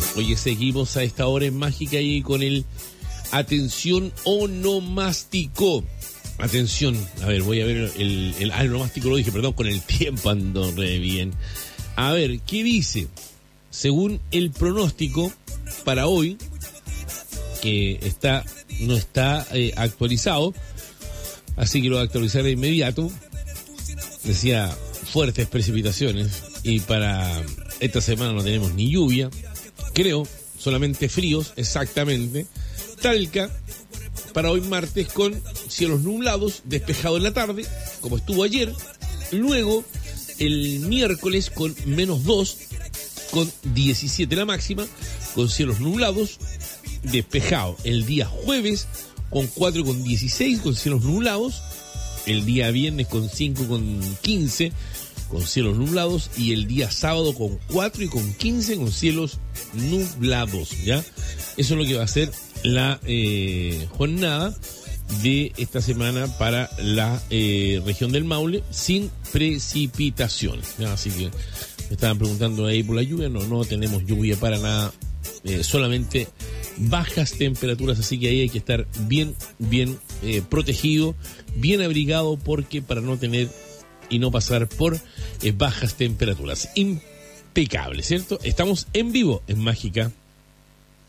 Oye, seguimos a esta hora en Mágica y con el atención onomástico. Atención, a ver, voy a ver el onomástico, lo dije, perdón, con el tiempo ando re bien. A ver, ¿qué dice? Según el pronóstico para hoy, que no está actualizado, así que lo voy a actualizar de inmediato. Decía fuertes precipitaciones y para esta semana no tenemos ni lluvia, creo, solamente fríos, exactamente. Talca, para hoy martes con cielos nublados, despejado en la tarde, como estuvo ayer. Luego, el miércoles con -2, con 17 la máxima, con cielos nublados, despejado. El día jueves con 4 con 16, con cielos nublados. El día viernes con 5 con 15, con cielos nublados. Y el día sábado con 4 y con 15, con cielos nublados, ¿ya? Eso es lo que va a ser la jornada de esta semana para la región del Maule, sin precipitaciones, ¿ya? Así que me estaban preguntando ahí por la lluvia. No tenemos lluvia para nada, solamente bajas temperaturas, así que ahí hay que estar bien protegido, bien abrigado, porque para no tener y no pasar por bajas temperaturas. Impecable, ¿cierto? Estamos en vivo en Mágica.